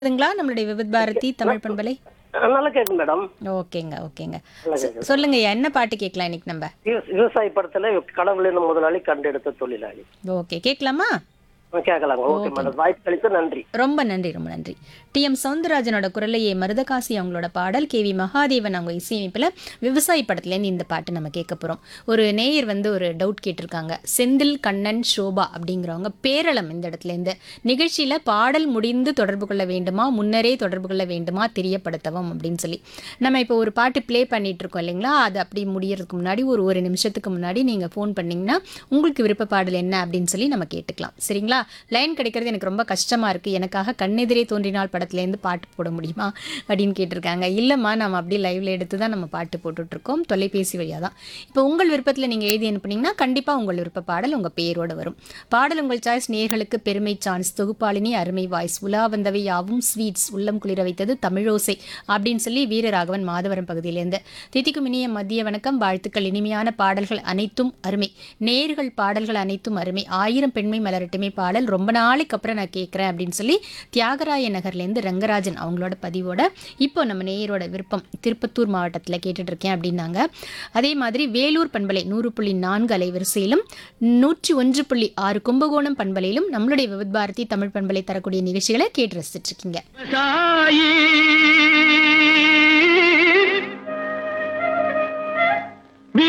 ங்களா நம்மளுடைய விவித் பாரதி தமிழ் பண்பலை? நல்லா கேட்கும் மேடம். ஓகேங்க, ஓகேங்க. நல்லா கேட்குது. சொல்லுங்கய்யா, என்ன பாட்டு கேட்கலாம் இன்னைக்கு நம்ப? விவசாய படத்துல கடவுள் எனும் முதலாளி கண்டெடுத்த தொழிலாளி. ஓகே, கேட்கலாமா? கேட்கலாங்க. Okay okay. மேடம். வாய்ப்பு கழித்து நன்றி. ரொம்ப நன்றி, ரொம்ப நன்றி. டி.எம். சௌந்தரராஜனோட குரலையே மருதகாசி அவங்களோட பாடல், கேவி மகாதேவன் அவங்க இசையமைப்பில் விவசாயி படத்துலேருந்து இந்த பாட்டு நம்ம கேட்க போகிறோம். ஒரு நேயர் வந்து ஒரு டவுட் கேட்டிருக்காங்க. செந்தில் கண்ணன் ஷோபா அப்படிங்கிறவங்க பேரளம் இந்த இடத்துலேருந்து நிகழ்ச்சியில் பாடல் முடிந்து தொடர்பு கொள்ள வேண்டுமா, முன்னரே தொடர்பு கொள்ள வேண்டுமா தெரியப்படுத்தவும் அப்படின்னு சொல்லி. நம்ம இப்போ ஒரு பாட்டு ப்ளே பண்ணிட்டு இருக்கோம் இல்லைங்களா, அது அப்படி முடியறதுக்கு முன்னாடி ஒரு நிமிஷத்துக்கு முன்னாடி நீங்கள் ஃபோன் பண்ணிங்கன்னா உங்களுக்கு விருப்ப பாடல் என்ன அப்படின்னு சொல்லி நம்ம கேட்டுக்கலாம். சரிங்களா? லைன் கிடைக்கிறது எனக்கு ரொம்ப கஷ்டமா இருக்கு, எனக்காக கண்ணெதிரே தோன்றினால் படத்துலேருந்து பாட்டு போட முடியுமா அப்படின்னு கேட்டிருக்காங்க. இல்லைம்மா, நம்ம அப்படியே லைவ்ல எடுத்து தான் நம்ம பாட்டு போட்டுட்டு இருக்கோம், தொலைபேசி வழியாக தான். இப்போ உங்கள் விருப்பத்தில் நீங்கள் எழுதி அனுப்புனீங்கன்னா கண்டிப்பாக உங்கள் விருப்ப பாடல் உங்கள் பேரோட வரும். பாடல் உங்கள் சாய்ஸ் நேர்களுக்கு பெருமை சான்ஸ், தொகுப்பாளினி அருமை வாய்ஸ், உலா வந்தவை யாவும் ஸ்வீட்ஸ், உள்ளம் குளிர வைத்தது தமிழோசை அப்படின்னு சொல்லி வீரராகவன் மாதவரம் பகுதியிலேருந்து. திதிக்கும் இனிய மதிய வணக்கம், வாழ்த்துக்கள், இனிமையான பாடல்கள் அனைத்தும் அருமை, நேர்கள் பாடல்கள் அனைத்தும் அருமை, 1000 பெண்மை மலரட்டுமே பாடல் ரொம்ப நாளைக்கு அப்புறம் நான் கேட்குறேன் அப்படின்னு சொல்லி தியாகராய நகர்லேருந்து ரங்கராஜன் அவங்களோட பதிவோட இப்போ நம்ம நேயரோட விருப்பம் திருப்பத்தூர் மாவட்டத்தில் கேட்டுட்டு இருக்கேன் அப்படின்னாங்க. அதே மாதிரி வேலூர் பண்பலை 100.4 அலைவரிசையிலும் 101.6 கும்பகோணம் பண்பலையிலும் நம்மளுடைய விவித் பாரதி தமிழ் பண்பலை தரக்கூடிய நிகழ்ச்சிகளை கேட்டு ரசிச்சுட்டு இருக்கீங்க.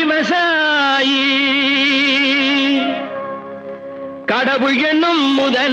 விவசாயி கடவுள் என்னும் முதல்